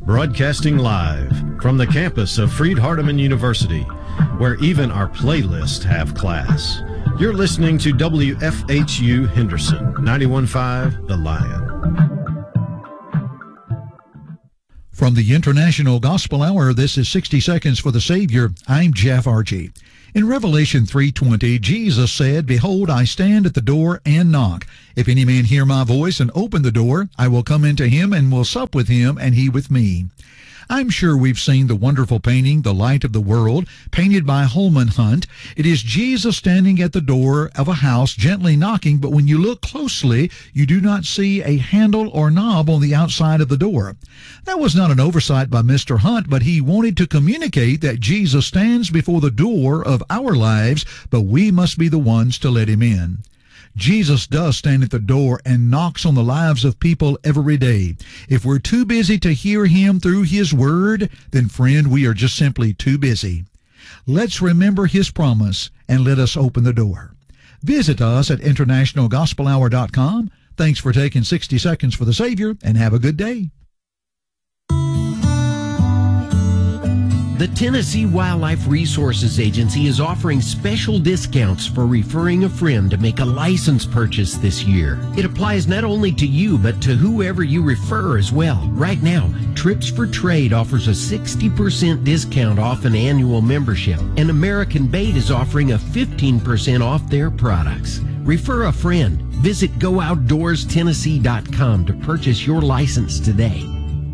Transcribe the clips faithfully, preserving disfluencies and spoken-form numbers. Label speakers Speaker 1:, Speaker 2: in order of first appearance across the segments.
Speaker 1: Broadcasting live from the campus of Freed-Hardeman University, where even our playlists have class. You're listening to W F H U Henderson, ninety-one point five The Lion.
Speaker 2: From the International Gospel Hour, this is sixty Seconds for the Savior. I'm Jeff Archie. In Revelation three twenty, Jesus said, "Behold, I stand at the door and knock. If any man hear my voice and open the door, I will come into him and will sup with him, and he with me." I'm sure we've seen the wonderful painting, The Light of the World, painted by Holman Hunt. It is Jesus standing at the door of a house, gently knocking, but when you look closely, you do not see a handle or knob on the outside of the door. That was not an oversight by Mister Hunt, but he wanted to communicate that Jesus stands before the door of our lives, but we must be the ones to let him in. Jesus does stand at the door and knocks on the lives of people every day. If we're too busy to hear him through his word, then friend, we are just simply too busy. Let's remember his promise and let us open the door. Visit us at international gospel hour dot com. Thanks for taking sixty seconds for the Savior, and have a good day.
Speaker 3: The Tennessee Wildlife Resources Agency is offering special discounts for referring a friend to make a license purchase this year. It applies not only to you, but to whoever you refer as well. Right now, Trips for Trade offers a sixty percent discount off an annual membership, and American Bait is offering a fifteen percent off their products. Refer a friend. Visit go outdoors tennessee dot com to purchase your license today.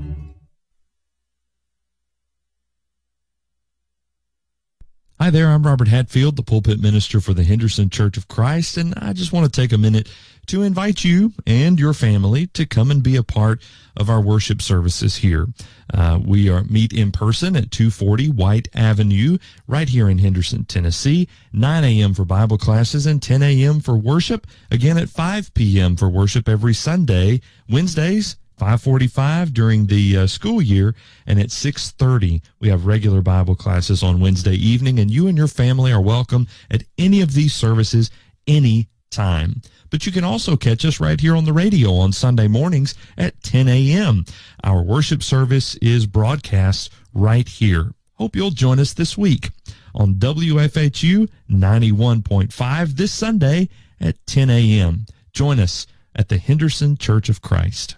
Speaker 4: Hi there, I'm Robert Hatfield, the pulpit minister for the Henderson Church of Christ, and I just want to take a minute to invite you and your family to come and be a part of our worship services here. Uh, we are meet in person at two forty White Avenue, right here in Henderson, Tennessee, nine a.m. for Bible classes and ten a.m. for worship, again at five p.m. for worship every Sunday, Wednesdays, five forty-five during the uh, school year, and at six thirty we have regular Bible classes on Wednesday evening, and you and your family are welcome at any of these services any time. But you can also catch us right here on the radio on Sunday mornings at ten a.m. Our worship service is broadcast right here. Hope you'll join us this week on W F H U ninety-one point five this Sunday at ten a.m. Join us at the Henderson Church of Christ.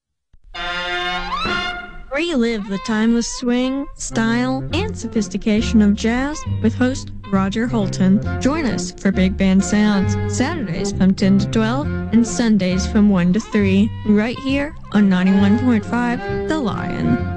Speaker 5: Relive the timeless swing, style, and sophistication of jazz with host Roger Holton. Join us for Big Band Sounds, Saturdays from ten to twelve and Sundays from one to three, right here on ninety-one point five The Lion.